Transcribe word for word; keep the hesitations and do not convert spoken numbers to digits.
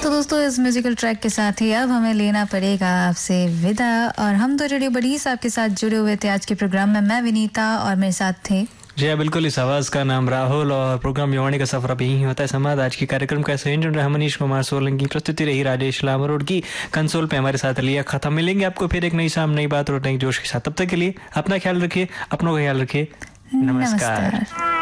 तो दोस्तों इस म्यूजिकल ट्रैक के साथ ही अब हमें लेना पड़ेगा आपसे विदा। और हम तो रेडियो बडीज आपके साथ जुड़े हुए थे आज के प्रोग्राम में। मैं विनीता और मेरे साथ थे जी हाँ, बिल्कुल। इस आवाज़ का नाम राहुल और प्रोग्राम युवाणी का सफर अब यही होता है समाज। आज के कार्यक्रम का संयोजन रहा मनीष कुमार सोलंकी, प्रस्तुति रही राजेश लामरोड की, कंसोल पे हमारे साथ लिया खत्म। मिलेंगे आपको फिर एक नई शाम, नई बात और नई जोश के साथ। तब तक के लिए अपना ख्याल रखिए, अपनों का ख्याल रखिए। नमस्कार, नमस्कार।